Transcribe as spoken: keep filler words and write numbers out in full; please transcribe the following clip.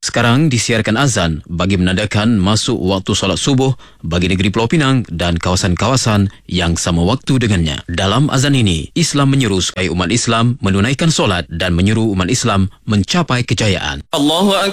Sekarang disiarkan azan bagi menandakan masuk waktu solat subuh bagi negeri Pulau Pinang dan kawasan-kawasan yang sama waktu dengannya. Dalam azan ini, Islam menyeru supaya umat Islam menunaikan solat dan menyeru umat Islam mencapai kejayaan. Allahu